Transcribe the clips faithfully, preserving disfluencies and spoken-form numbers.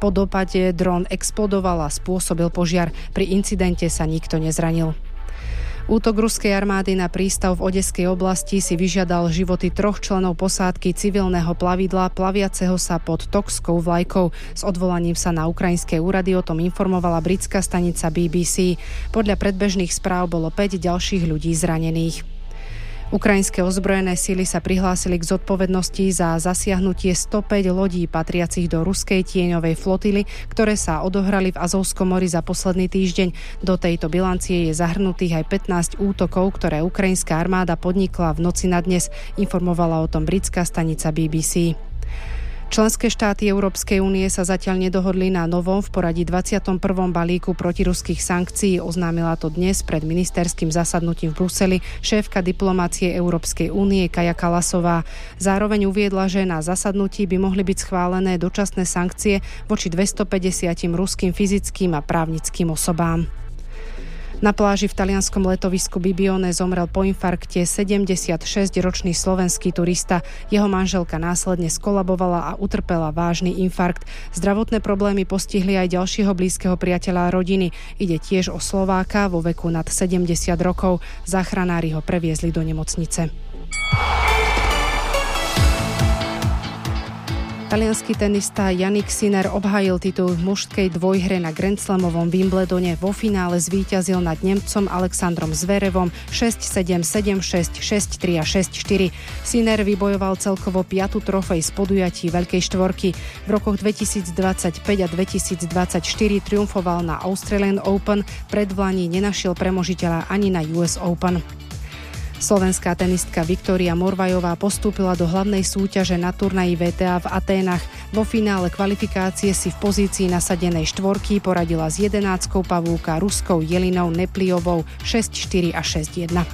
Po dopade dron explodoval a spôsobil požiar. Pri incidente sa nikto nezranil. Útok ruskej armády na prístav v Odeskej oblasti si vyžiadal životy troch členov posádky civilného plavidla plaviaceho sa pod tokskou vlajkou. S odvolaním sa na ukrajinské úrady o tom informovala britská stanica bé bé cé. Podľa predbežných správ bolo päť ďalších ľudí zranených. Ukrajinské ozbrojené sily sa prihlásili k zodpovednosti za zasiahnutie stopäť lodí patriacich do ruskej tieňovej flotily, ktoré sa odohrali v Azovskom mori za posledný týždeň. Do tejto bilancie je zahrnutých aj pätnásť útokov, ktoré ukrajinská armáda podnikla v noci na dnes, informovala o tom britská stanica bé bé cé. Členské štáty Európskej únie sa zatiaľ nedohodli na novom v poradí dvadsiatom prvom balíku protiruských sankcií. Oznámila to dnes pred ministerským zasadnutím v Bruseli šéfka diplomácie Európskej únie Kaja Kallasová. Zároveň uviedla, že na zasadnutí by mohli byť schválené dočasné sankcie voči dvestopäťdesiat ruským fyzickým a právnickým osobám. Na pláži v talianskom letovisku Bibione zomrel po infarkte sedemdesiatšesťročný slovenský turista. Jeho manželka následne skolabovala a utrpela vážny infarkt. Zdravotné problémy postihli aj ďalšieho blízkeho priateľa rodiny. Ide tiež o Slováka vo veku nad sedemdesiat rokov. Záchranári ho previezli do nemocnice. Taliansky tenista Jannik Sinner obhájil titul v mužskej dvojhre na Grand Slamovom Wimbledone. Vo finále zvíťazil nad Nemcom Alexandrom Zverevom šesť sedem, sedem šesť, šesť tri a šesť štyri. Sinner vybojoval celkovo piatu trofej z podujatí Veľkej štvorky. V rokoch dvetisícdvadsaťpäť a dvetisícdvadsaťštyri triumfoval na Australian Open, predvlani nenašiel premožiteľa ani na ú es Open. Slovenská tenistka Viktória Morvajová postúpila do hlavnej súťaže na turnaji vé té á v Aténach. Vo finále kvalifikácie si v pozícii nasadenej štvorky poradila s jedenáctkou pavúka Ruskou Jelinou Nepliovou šesť štyri a šesť jedna.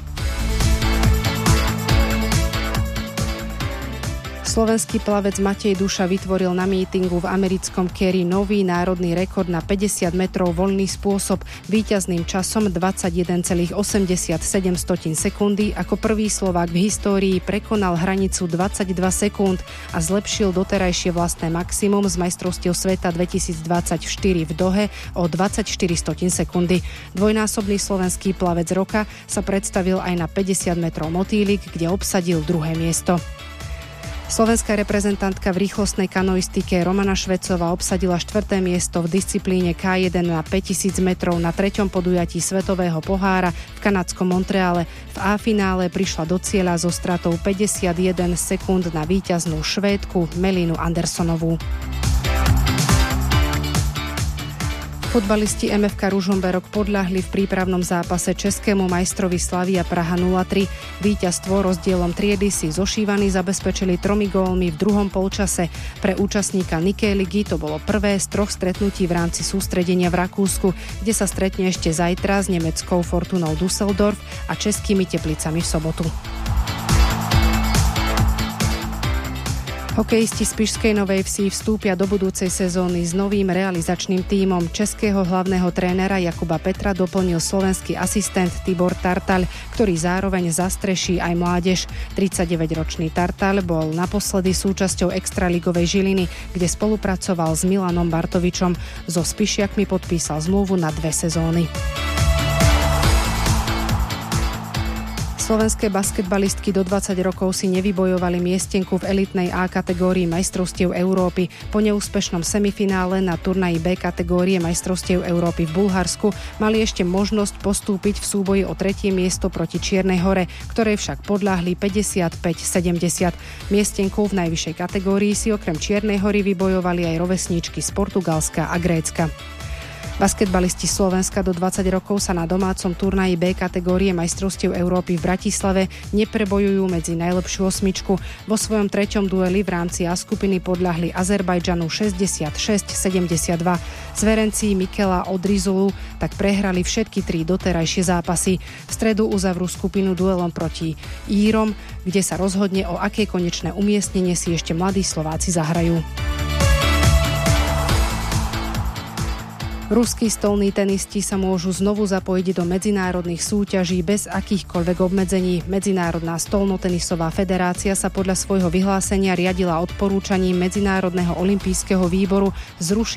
Slovenský plavec Matej Duša vytvoril na mítingu v americkom Cary nový národný rekord na päťdesiat metrov voľný spôsob víťazným časom dvadsaťjeden celá osemdesiatsedem sekundy. Ako prvý Slovák v histórii prekonal hranicu dvadsaťdva sekúnd a zlepšil doterajšie vlastné maximum z majstrovstiev sveta dvetisícdvadsaťštyri v Dohe o dvadsaťštyri sekundy. Dvojnásobný slovenský plavec roka sa predstavil aj na päťdesiat metrov motýlik, kde obsadil druhé miesto. Slovenská reprezentantka v rýchlostnej kanoistike Romana Švecová obsadila štvrté miesto v disciplíne ká jeden na päťtisíc metrov na treťom podujatí Svetového pohára v kanadskom Montreale. V A-finále prišla do cieľa so stratou päťdesiatjeden sekúnd na víťaznú Švédku Melinu Andersonovú. Futbalisti em ef ká Ružomberok podľahli v prípravnom zápase českému majstrovi Slavia Praha nula tri. Víťazstvo rozdielom triedy si zošívaní zabezpečili tromi gólmi v druhom polčase. Pre účastníka Nikkei ligy to bolo prvé z troch stretnutí v rámci sústredenia v Rakúsku, kde sa stretne ešte zajtra s nemeckou Fortunou Düsseldorf a českými Teplicami v sobotu. Hokejisti z Spišskej Novej Vsi vstúpia do budúcej sezóny s novým realizačným tímom. Českého hlavného trénera Jakuba Petra doplnil slovenský asistent Tibor Tartaľ, ktorý zároveň zastreší aj mládež. tridsaťdeväťročný Tartaľ bol naposledy súčasťou extraligovej Žiliny, kde spolupracoval s Milanom Bartovičom. So Spišiakmi podpísal zmluvu na dve sezóny. Slovenské basketbalistky do dvadsať rokov si nevybojovali miestenku v elitnej A kategórii majstrovstiev Európy. Po neúspešnom semifinále na turnaji B kategórie majstrovstiev Európy v Bulharsku mali ešte možnosť postúpiť v súboji o tretie miesto proti Čiernej Hore, ktorej však podľahli päťdesiatpäť sedemdesiat. Miestenku v najvyššej kategórii si okrem Čiernej Hory vybojovali aj rovesníčky z Portugalska a Grécka. Basketbalisti Slovenska do dvadsať rokov sa na domácom turnaji B kategórie majstrovstiev Európy v Bratislave neprebojujú medzi najlepšiu osmičku. Vo svojom treťom dueli v rámci A skupiny podľahli Azerbajdžanu šesťdesiatšesť sedemdesiatdva. Zverenci Mikela Odrizulu tak prehrali všetky tri doterajšie zápasy. V stredu uzavrú skupinu duelom proti Írom, kde sa rozhodne, o aké konečné umiestnenie si ešte mladí Slováci zahrajú. Ruskí stolní tenisti sa môžu znovu zapojiť do medzinárodných súťaží bez akýchkoľvek obmedzení. Medzinárodná stolnotenisová federácia sa podľa svojho vyhlásenia riadila odporúčaním Medzinárodného olympijského výboru zrušiť